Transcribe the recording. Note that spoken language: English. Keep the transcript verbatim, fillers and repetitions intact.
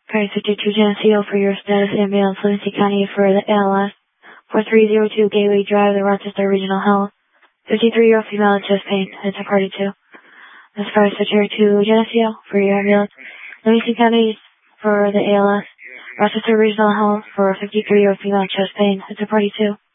Price fifty-two Geneseo for your status ambulance, Livingston County for the A L S. four three zero two Gateway Drive, the Rochester Regional Health. fifty-three-year-old female with chest pain. It's a party two. As far as fifty-two Geneseo for your ambulance, Livingston County for the A L S. Rochester Regional Health for fifty-three-year-old female with chest pain. It's a party two.